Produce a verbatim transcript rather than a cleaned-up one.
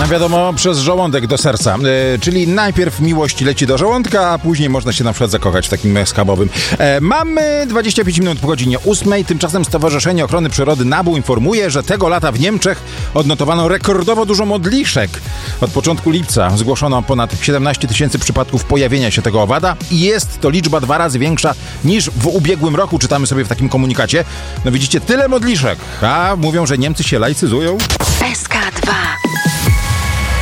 wiadomo, przez żołądek do serca. E, czyli najpierw miłość leci do żołądka, a później można się na przykład zakochać w takim schabowym. E, mamy dwadzieścia pięć minut po godzinie ósmej. Tymczasem Stowarzyszenie Ochrony Przyrody NABU informuje, że tego lata w Niemczech odnotowano rekordowo dużo modliszek. Od początku lipca zgłoszono ponad siedemnaście tysięcy przypadków pojawienia się tego owada i jest to liczba dwa razy większa niż w ubiegłym roku. Czytamy sobie w takim komunikacie. No widzicie, tyle modliszek, a mówią, że Niemcy się lajcyzują. S K dwa.